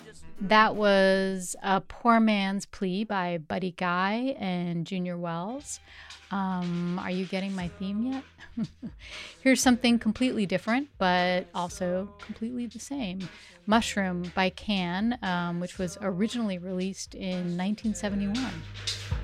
That was A Poor Man's Plea by Buddy Guy and Junior Wells. Are you getting my theme yet? Here's something completely different, but also completely the same. Mushroom by Can, which was originally released in 1971.